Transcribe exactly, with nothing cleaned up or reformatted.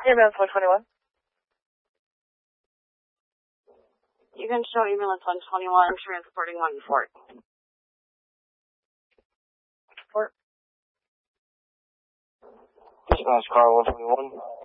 Ambulance one twenty-one. You can show ambulance one twenty-one, transporting one Fort. Fort. Dispatch car one twenty-one.